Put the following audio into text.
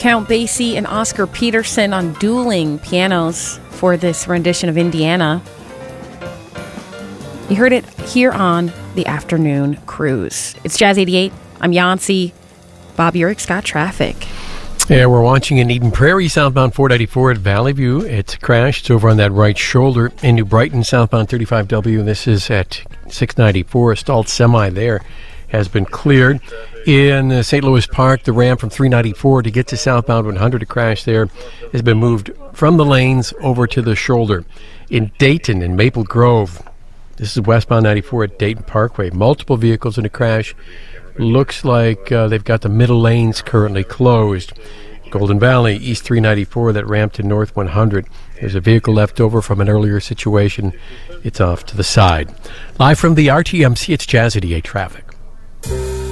Count Basie and Oscar Peterson on dueling pianos for this rendition of Indiana. You heard it here on the Afternoon Cruise. It's Jazz 88. I'm Yancey. Bob Urick's got traffic. Yeah, we're watching in Eden Prairie, southbound 494 at Valley View. It's crashed. It's over on that right shoulder. In New Brighton, southbound 35W. This is at 694. A stalled semi there has been cleared. In St. Louis Park, the ramp from 394 to get to southbound 100, a crash there has been moved from the lanes over to the shoulder. In Dayton and Maple Grove, this is westbound 94 at Dayton Parkway. Multiple vehicles in a crash. Looks like they've got the middle lanes currently closed. Golden Valley, East 394, that ramp to North 100. There's a vehicle left over from an earlier situation. It's off to the side. Live from the RTMC, it's Jazz 88 traffic.